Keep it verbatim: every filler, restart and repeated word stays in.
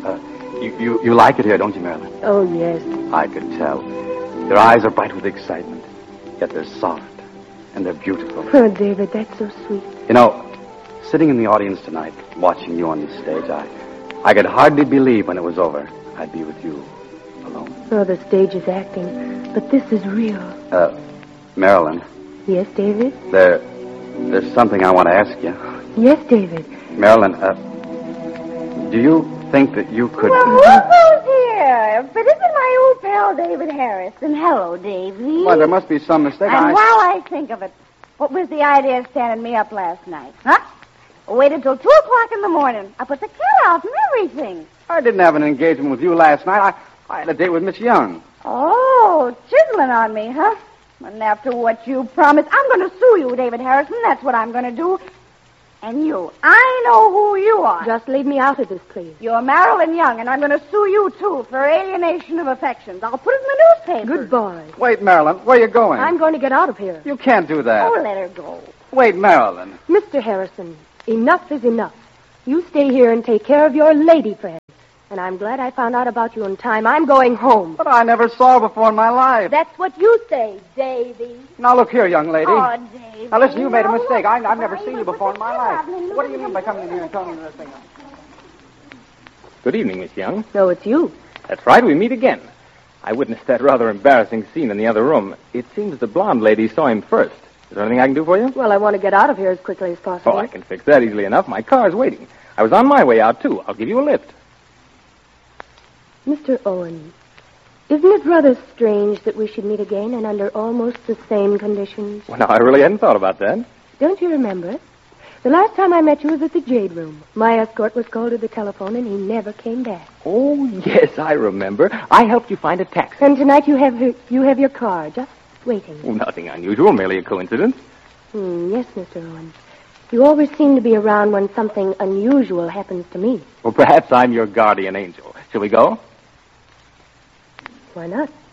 Uh, you, you, you like it here, don't you, Marilyn? Oh, yes. I could tell. Your eyes are bright with excitement, yet they're soft, and they're beautiful. Oh, David, that's so sweet. You know, sitting in the audience tonight, watching you on the stage, I, I could hardly believe when it was over I'd be with you alone. Oh, the stage is acting, but this is real. Uh, Marilyn. Yes, David? There, there's something I want to ask you. Yes, David. Marilyn, uh, do you think that you could... Well, who's here? But isn't my old pal David Harrison? Hello, Davy. Well, there must be some mistake. And I... while I think of it, what was the idea of standing me up last night? Huh? I waited till two o'clock in the morning. I put the cat out and everything. I didn't have an engagement with you last night. I, I had a date with Miss Young. Oh, chiseling on me, huh? And after what you promised, I'm going to sue you, David Harrison. That's what I'm going to do. And you, I know who you are. Just leave me out of this, please. You're Marilyn Young, and I'm going to sue you, too, for alienation of affections. I'll put it in the newspaper. Good boy. Wait, Marilyn, where are you going? I'm going to get out of here. You can't do that. Oh, let her go. Wait, Marilyn. Mister Harrison, enough is enough. You stay here and take care of your lady friend. And I'm glad I found out about you in time. I'm going home. But I never saw her before in my life. That's what you say, Davy. Now, look here, young lady. Oh, Davy. Now, listen, you made a Now, mistake. look, I, I've never I seen you was before in with my the life. cat. What do you mean by coming in here and telling me this thing? Good evening, Miss Young. No, it's you. That's right, we meet again. I witnessed that rather embarrassing scene in the other room. It seems the blonde lady saw him first. Is there anything I can do for you? Well, I want to get out of here as quickly as possible. Oh, I can fix that easily enough. My car's waiting. I was on my way out, too. I'll give you a lift. Mister Owen, isn't it rather strange that we should meet again and under almost the same conditions? Well, now, I really hadn't thought about that. Don't you remember? The last time I met you was at the Jade Room. My escort was called to the telephone, and he never came back. Oh, yes, I remember. I helped you find a taxi. And tonight you have her, you have your car just waiting. Oh, nothing unusual, merely a coincidence. Hmm, yes, Mister Owen. You always seem to be around when something unusual happens to me. Well, perhaps I'm your guardian angel. Shall we go? Why not?